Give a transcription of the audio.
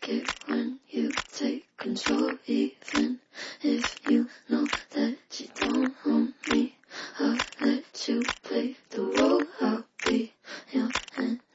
like it when you take control, even if you know that you don't own me. I'll let you play the